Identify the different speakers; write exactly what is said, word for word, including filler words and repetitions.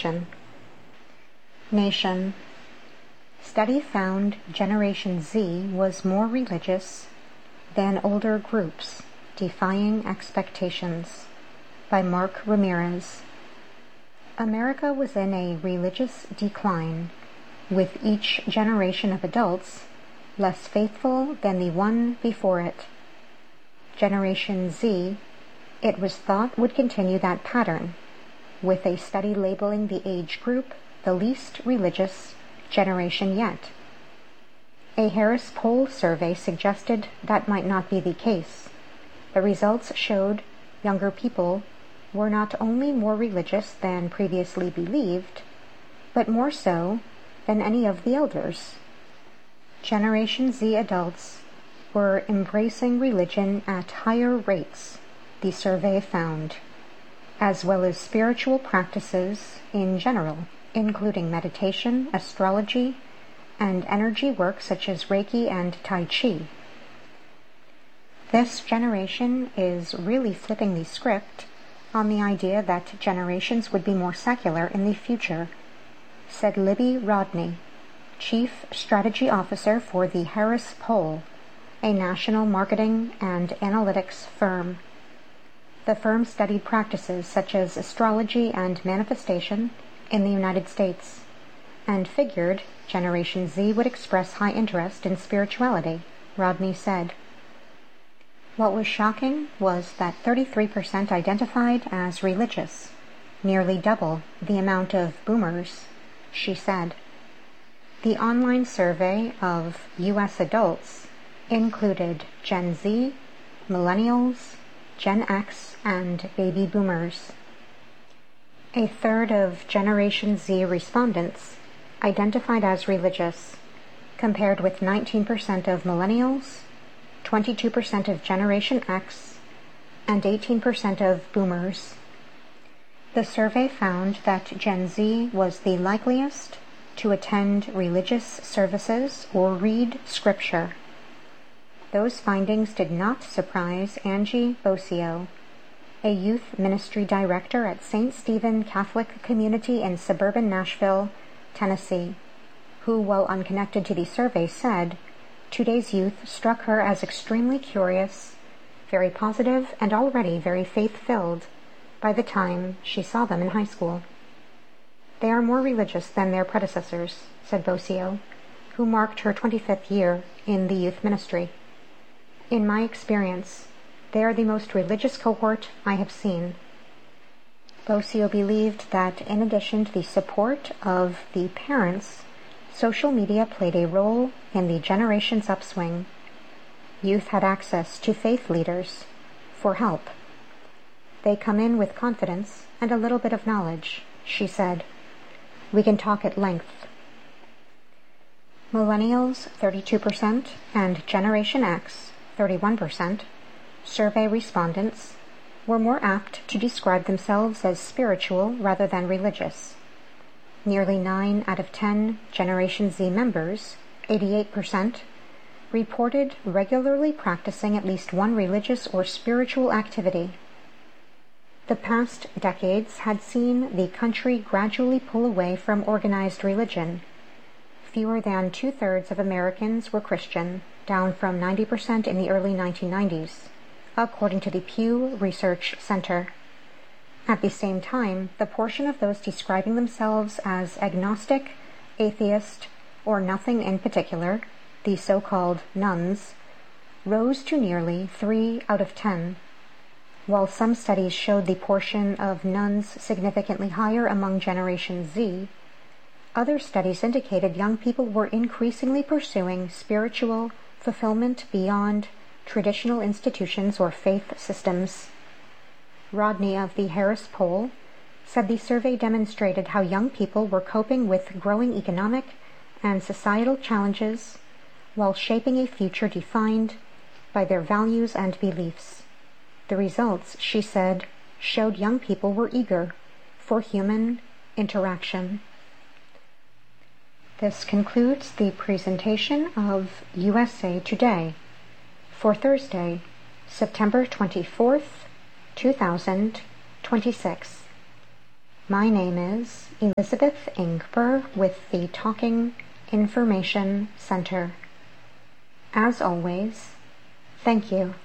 Speaker 1: question. Nation. Study found Generation Z was more religious than older groups, defying expectations. By Mark Ramirez. America was in a religious decline, with each generation of adults less faithful than the one before it. Generation Z, it was thought, would continue that pattern, with a study labeling the age group the least religious generation yet. A Harris Poll survey suggested that might not be the case. The results showed younger people were not only more religious than previously believed, but more so than any of the elders. Generation Z adults were embracing religion at higher rates, the survey found, as well as spiritual practices in general, including meditation, astrology, and energy work such as Reiki and Tai Chi. This generation is really flipping the script on the idea that generations would be more secular in the future, said Libby Rodney, Chief Strategy Officer for the Harris Poll, a national marketing and analytics firm. The firm studied practices such as astrology and manifestation in the United States, and figured Generation Z would express high interest in spirituality, Rodney said. What was shocking was that thirty-three percent identified as religious, nearly double the amount of boomers, she said. The online survey of U S adults included Gen Z, Millennials, Gen X, and Baby Boomers. A third of Generation Z respondents identified as religious, compared with nineteen percent of Millennials, twenty-two percent of Generation X, and eighteen percent of Boomers. The survey found that Gen Z was the likeliest to attend religious services or read scripture. Those findings did not surprise Angie Bosio, a youth ministry director at Saint Stephen Catholic Community in suburban Nashville, Tennessee, who, while unconnected to the survey, said today's youth struck her as extremely curious, very positive, and already very faith-filled by the time she saw them in high school. They are more religious than their predecessors, said Bosio, who marked her twenty-fifth year in the youth ministry. In my experience, they are the most religious cohort I have seen. Bosio believed that in addition to the support of the parents, social media played a role in the generation's upswing. Youth had access to faith leaders for help. They come in with confidence and a little bit of knowledge, she said. We can talk at length. Millennials, thirty-two percent, and Generation X, thirty-one percent, survey respondents were more apt to describe themselves as spiritual rather than religious. Nearly nine out of ten Generation Z members, eighty-eight percent, reported regularly practicing at least one religious or spiritual activity. The past decades had seen the country gradually pull away from organized religion. Fewer than two-thirds of Americans were Christian, down from ninety percent in the early nineteen nineties, according to the Pew Research Center. At the same time, the portion of those describing themselves as agnostic, atheist, or nothing in particular, the so-called nones, rose to nearly three out of ten. While some studies showed the portion of nones significantly higher among Generation Z, other studies indicated young people were increasingly pursuing spiritual fulfillment beyond traditional institutions or faith systems. Rodney of the Harris Poll said the survey demonstrated how young people were coping with growing economic and societal challenges while shaping a future defined by their values and beliefs. The results, she said, showed young people were eager for human interaction. This concludes the presentation of U S A Today for Thursday, September twenty-fourth, two thousand twenty-six. My name is Elizabeth Ingber with the Talking Information Center. As always, thank you.